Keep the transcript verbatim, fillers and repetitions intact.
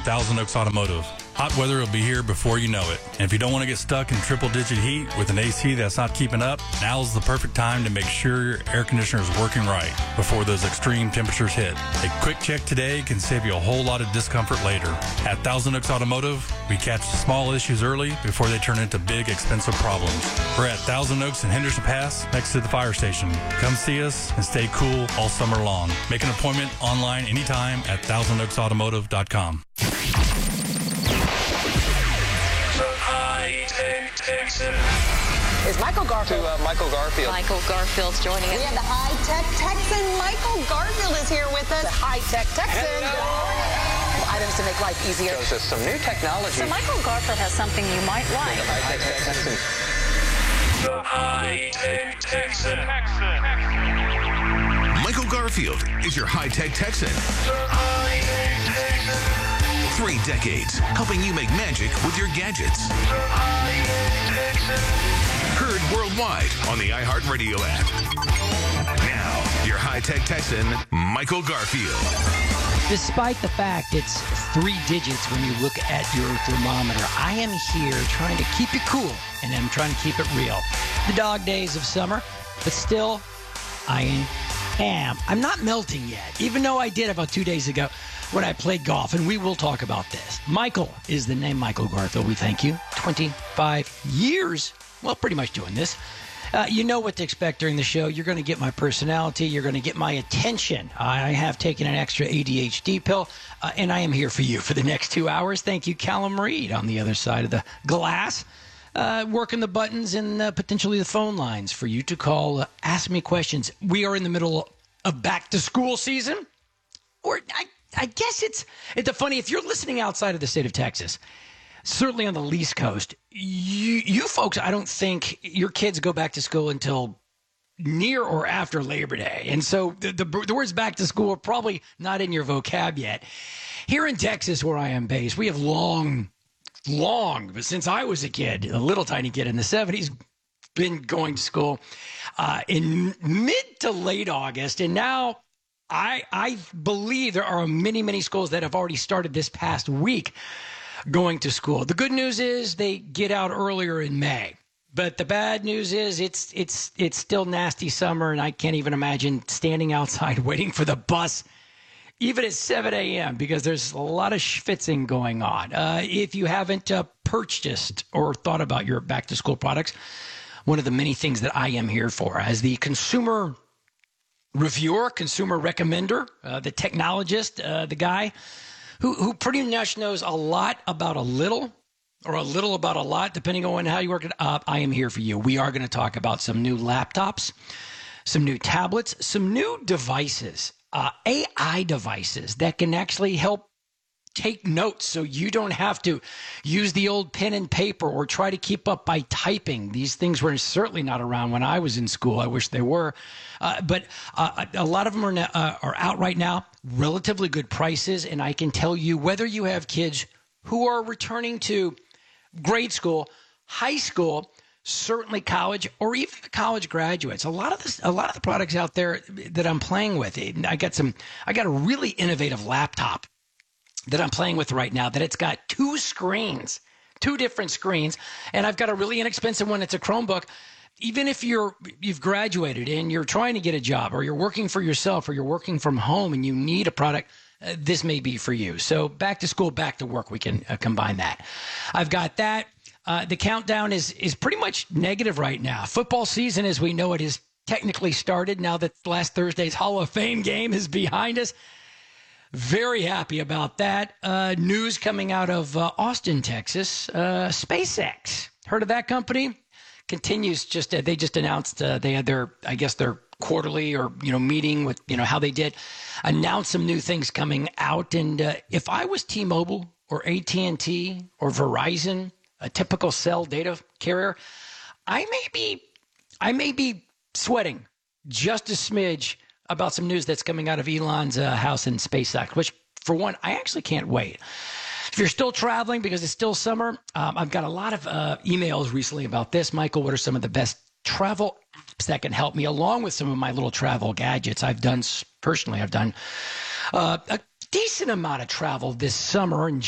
Thousand Oaks Automotive. Hot weather will be here before you know it. And if you don't want to get stuck in triple-digit heat with an A C that's not keeping up, now's the perfect time to make sure your air conditioner is working right before those extreme temperatures hit. A quick check today can save you a whole lot of discomfort later. At Thousand Oaks Automotive, we catch the small issues early before they turn into big, expensive problems. We're at Thousand Oaks in Henderson Pass, next to the fire station. Come see us and stay cool all summer long. Make an appointment online anytime at thousand oaks automotive dot com. Is Michael Garfield. To uh, Michael Garfield. Michael Garfield's joining us. We have the high-tech Texan. Michael Garfield is here with us. The high-tech Texan. Hello. Items to make life easier. Shows us some new technology. So Michael Garfield has something you might like. The high-tech Texan. The high-tech Texan. Michael Garfield is your high-tech Texan. The high-tech Texan. Three decades helping you make magic with your gadgets. The high-tech Texan. Heard worldwide on the iHeartRadio app. Now, your high-tech Texan, Michael Garfield. Despite the fact it's three digits when you look at your thermometer, I am here trying to keep you cool, and I'm trying to keep it real. The dog days of summer, but still, I am. I'm not melting yet, even though I did about two days ago when I played golf, and we will talk about this. Michael is the name, Michael Garfield. We thank you. twenty-five years, well, pretty much doing this. Uh, you know what to expect during the show. You're going to get my personality. You're going to get my attention. I have taken an extra A D H D pill, uh, and I am here for you for the next two hours. Thank you, Callum Reed, on the other side of the glass, uh, working the buttons and uh, potentially the phone lines for you to call, uh, ask me questions. We are in the middle of back-to-school season, or I, I guess it's it's funny. If you're listening outside of the state of Texas, certainly on the East Coast, you, you folks, I don't think your kids go back to school until near or after Labor Day. And so the, the, the words back to school are probably not in your vocab yet. Here in Texas, where I am based, we have long, long, since I was a kid, a little tiny kid in the seventies, been going to school uh, in mid to late August. And now I, I believe there are many, many schools that have already started this past week going to school. The good news is they get out earlier in May. But the bad news is it's it's it's still nasty summer, and I can't even imagine standing outside waiting for the bus, even at seven a.m., because there's a lot of schwitzing going on. Uh, if you haven't uh, purchased or thought about your back-to-school products, one of the many things that I am here for as the consumer reviewer, consumer recommender, uh, the technologist, uh, the guy who, who pretty much knows a lot about a little, or a little about a lot, depending on how you work it up. I am here for you. We are going to talk about some new laptops, some new tablets, some new devices, uh, A I devices that can actually help take notes so you don't have to use the old pen and paper or try to keep up by typing. These things were certainly not around when I was in school. I wish they were. Uh, but uh, a lot of them are, now, uh, are out right now, relatively good prices. And I can tell you, whether you have kids who are returning to grade school, high school, certainly college, or even the college graduates, a lot of this, a lot of the products out there that I'm playing with, I got some, I got a really innovative laptop that I'm playing with right now, that it's got two screens, two different screens. And I've got a really inexpensive one. It's a Chromebook. Even if you're, you've graduated and you're trying to get a job, or you're working for yourself, or you're working from home and you need a product, uh, this may be for you. So back to school, back to work, we can uh, combine that. I've got that. Uh, the countdown is, is pretty much negative right now. Football season, as we know it, has technically started now that last Thursday's Hall of Fame game is behind us. Very happy about that. Uh, news coming out of uh, Austin, Texas. Uh, SpaceX. Heard of that company? Continues just, uh, they just announced uh, they had their, I guess, their quarterly or, you know, meeting with, you know, how they did announce some new things coming out. And uh, if I was T-Mobile or A T and T or Verizon, a typical cell data carrier, I may be, I may be sweating just a smidge about some news that's coming out of Elon's uh, house in SpaceX, which, for one, I actually can't wait. If you're still traveling because it's still summer, um, I've got a lot of uh, emails recently about this. Michael, what are some of the best travel apps that can help me, along with some of my little travel gadgets? I've done, personally, I've done uh, a decent amount of travel this summer and